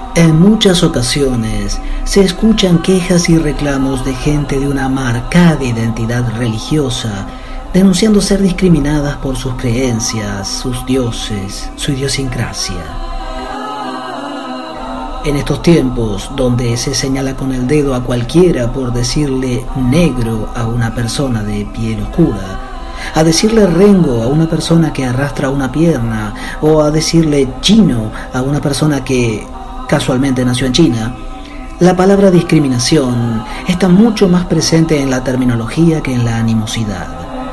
En muchas ocasiones se escuchan quejas y reclamos de gente de una marcada identidad religiosa, denunciando ser discriminadas por sus creencias, sus dioses, su idiosincrasia. En estos tiempos, donde se señala con el dedo a cualquiera por decirle negro a una persona de piel oscura, a decirle rengo a una persona que arrastra una pierna, o a decirle chino a una persona que casualmente nació en China, la palabra discriminación está mucho más presente en la terminología que en la animosidad.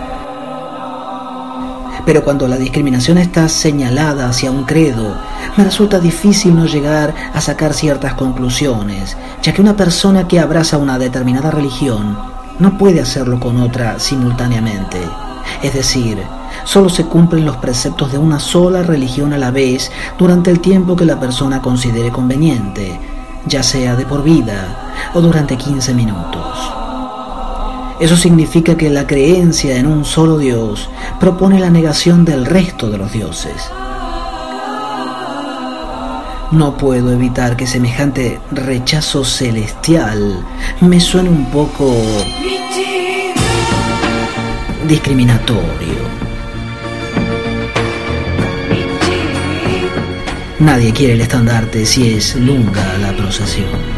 Pero cuando la discriminación está señalada hacia un credo, me resulta difícil no llegar a sacar ciertas conclusiones, ya que una persona que abraza una determinada religión no puede hacerlo con otra simultáneamente. Es decir, solo se cumplen los preceptos de una sola religión a la vez durante el tiempo que la persona considere conveniente, ya sea de por vida o durante 15 minutos. Eso significa que la creencia en un solo Dios propone la negación del resto de los dioses. No puedo evitar que semejante rechazo celestial me suene un poco discriminatorio. Nadie quiere el estandarte si es lunga la procesión.